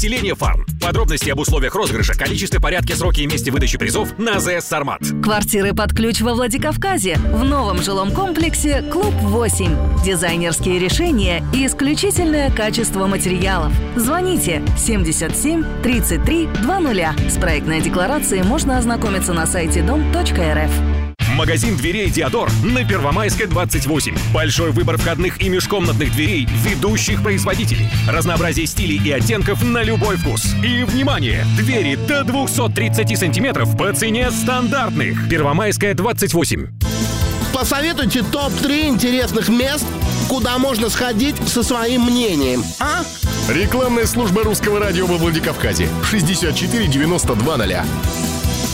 Теления Фарм. Подробности об условиях розыгрыша, количестве, порядке, сроке и месте выдачи призов на АЗС «Сармат». Квартиры под ключ во Владикавказе. В новом жилом комплексе «Клуб 8». Дизайнерские решения и исключительное качество материалов. Звоните 77 33 20. С проектной декларацией можно ознакомиться на сайте дом.рф. Магазин дверей «Диодор» на Первомайской, 28. Большой выбор входных и межкомнатных дверей ведущих производителей. Разнообразие стилей и оттенков на любой вкус. И, внимание! Двери до 230 сантиметров по цене стандартных. Первомайская, 28. Посоветуйте топ-3 интересных мест, куда можно сходить со своим мнением, а? Рекламная служба русского радио во Владикавказе. 64 92 0.